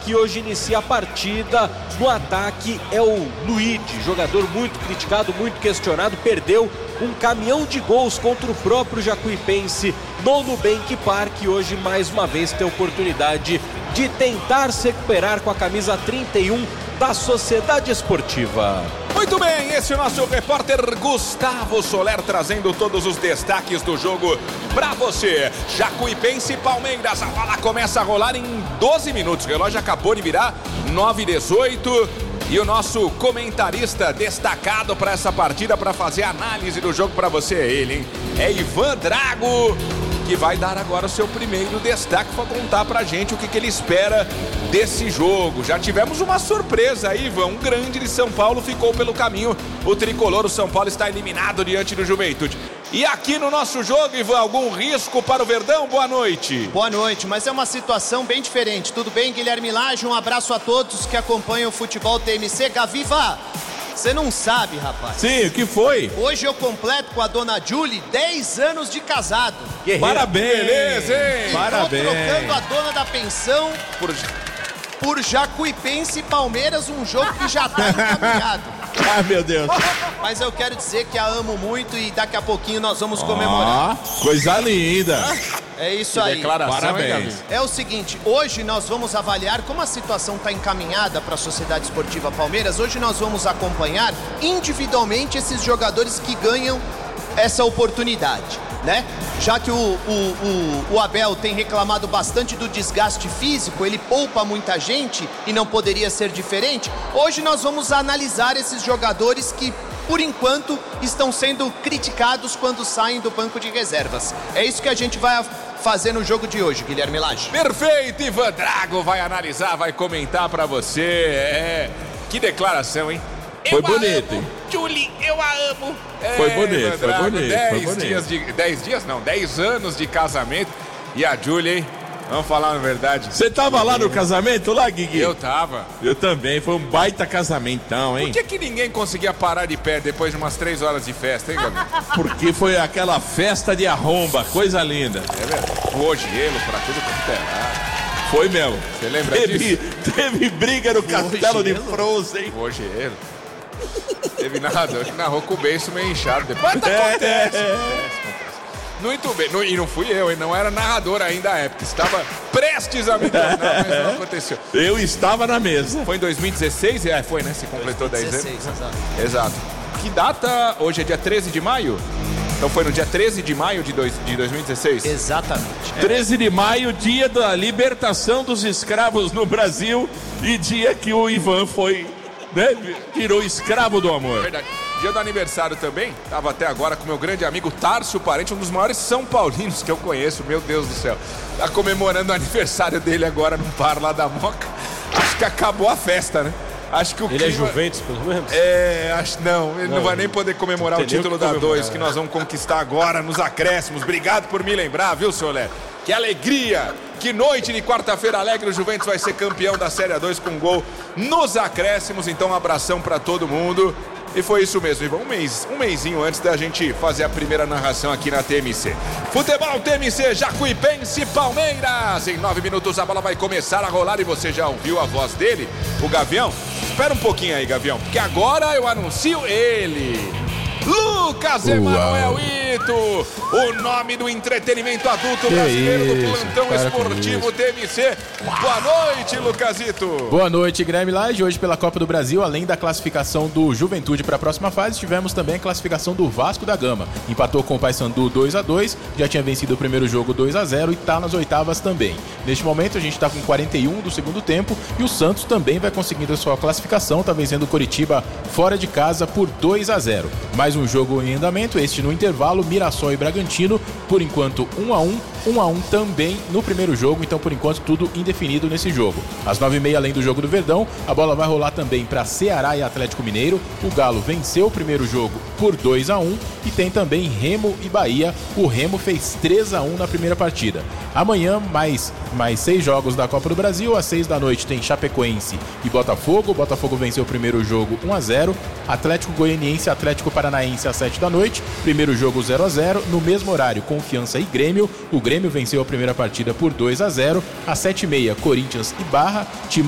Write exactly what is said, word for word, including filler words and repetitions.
que hoje inicia a partida. No ataque é o Luigi, jogador muito criticado, muito questionado, perdeu um caminhão de gols contra o próprio Jacuipense no Nubank Park. Hoje mais uma vez tem a oportunidade de tentar se recuperar com a camisa trinta e um da Sociedade Esportiva. Muito bem, esse é o nosso repórter Gustavo Soler trazendo todos os destaques do jogo pra você. Jacuipense e Palmeiras, a bola começa a rolar em doze minutos, o relógio acabou de virar nove e dezoito. E o nosso comentarista destacado para essa partida, para fazer análise do jogo para você, é ele, hein? É Ivan Drago, que vai dar agora o seu primeiro destaque para contar pra gente o que, que ele espera desse jogo. Já tivemos uma surpresa aí, Ivan, um grande de São Paulo ficou pelo caminho. O tricolor, o São Paulo, está eliminado diante do Juventude. E aqui no nosso jogo, Ivan, algum risco para o Verdão? Boa noite. Boa noite, mas é uma situação bem diferente. Tudo bem, Guilherme Lage? Um abraço a todos que acompanham o Futebol T M C. Gaviva, você não sabe, rapaz. Sim, o que foi? Hoje eu completo com a dona Julie dez anos de casado. Guerreiro. Parabéns. Beleza, hein? Parabéns. Estou trocando a dona da pensão Por... por Jacuipense e Palmeiras, um jogo que já está encaminhado. Ah, meu Deus. Mas eu quero dizer que a amo muito e daqui a pouquinho nós vamos comemorar. Ah, coisa linda. É isso Que aí. declaração, Parabéns. hein, É o seguinte, hoje nós vamos avaliar como a situação está encaminhada para a Sociedade Esportiva Palmeiras. Hoje nós vamos acompanhar individualmente esses jogadores que ganham essa oportunidade, né? Já que o, o, o, o Abel tem reclamado bastante do desgaste físico, ele poupa muita gente e não poderia ser diferente. Hoje nós vamos analisar esses jogadores que, por enquanto, estão sendo criticados quando saem do banco de reservas. É isso que a gente vai fazer no jogo de hoje, Guilherme Lage. Perfeito, Ivan Drago vai analisar, vai comentar pra você. É... Que declaração, hein? Foi bonito, hein? Julie, eu a amo. Foi É, bonito, Ivan foi Drago, bonito, dez foi bonito. dias de... Dez dias não, dez anos de casamento. E a Julie, hein? Vamos falar a verdade. Você tava lá no casamento lá, Guigui? Eu tava. Eu também, foi um baita casamentão, hein? Por que que ninguém conseguia parar de pé depois de umas três horas de festa, hein, Gabi? Porque foi aquela festa de arromba, coisa linda. É verdade. Voou gelo pra tudo quanto é lado. Foi mesmo. Você lembra teve, disso? Teve briga no castelo de gelo? Frozen. Voou gelo. Teve narrador que narrou com o beiço meio inchado. Depois acontece, É. acontece, acontece. Muito bem, não, e não fui eu, hein? Não era narrador ainda à época. Estava prestes a me tornar, mas não aconteceu. Eu estava na mesa. Foi em dois mil e dezesseis? É, foi, né? Você completou dez anos. dezesseis, exato. Exato. Que data? Hoje é dia treze de maio? Então foi no dia treze de maio de, dois, de dois mil e dezesseis? Exatamente. treze de maio, dia da libertação dos escravos no Brasil e dia que o Ivan foi, né, virou escravo do amor. Verdade. Dia do aniversário também, tava até agora com meu grande amigo Tárcio Parente, um dos maiores São Paulinos que eu conheço, meu Deus do céu. Tá comemorando o aniversário dele agora num bar lá da Moca. Acho que acabou a festa, né? Acho que o Ele clima... é Juventus, pelo menos? É, acho não, ele não, Não, vai nem poder comemorar o tem nem título o que da comemorar, dois, que nós vamos conquistar agora nos acréscimos. Obrigado por me lembrar, viu, Solé? Que alegria! Que noite de quarta-feira alegre, o Juventus vai ser campeão da Série A dois com gol nos acréscimos. Então um abração pra todo mundo. E foi isso mesmo, Ivan, um mês, um mêsinho antes da gente fazer a primeira narração aqui na T M C. Futebol T M C, Jacuipense, Palmeiras. Em nove minutos a bola vai começar a rolar e você já ouviu a voz dele, o Gavião? Espera um pouquinho aí, Gavião, porque agora eu anuncio ele. Lucas Emanuel Ito, o nome do entretenimento adulto brasileiro do plantão esportivo T M C. Boa noite, Lucasito. Boa noite, Guilherme Lage. Hoje pela Copa do Brasil, além da classificação do Juventude para a próxima fase, tivemos também a classificação do Vasco da Gama. Empatou com o Paysandu dois a dois, já tinha vencido o primeiro jogo dois a zero e está nas oitavas também. Neste momento a gente está com quarenta e um do segundo tempo e o Santos também vai conseguindo a sua classificação, está vencendo o Coritiba fora de casa por dois a zero. Mais um jogo em andamento, este no intervalo, Mirassol e Bragantino, por enquanto um a um, um a um também no primeiro jogo, então por enquanto tudo indefinido nesse jogo. Às nove e meia, além do jogo do Verdão, a bola vai rolar também para Ceará e Atlético Mineiro. O Galo venceu o primeiro jogo por dois a um e tem também Remo e Bahia. O Remo fez três a um na primeira partida. Amanhã, mais, mais seis jogos da Copa do Brasil. Às seis da noite tem Chapecoense e Botafogo. O Botafogo venceu o primeiro jogo um a zero. Atlético Goianiense e Atlético Paranaense às sete da noite. Primeiro jogo zero a zero. No mesmo horário, Confiança e Grêmio. O Grêmio venceu a primeira partida por dois a zero. Às sete e meia, Corinthians e Barra.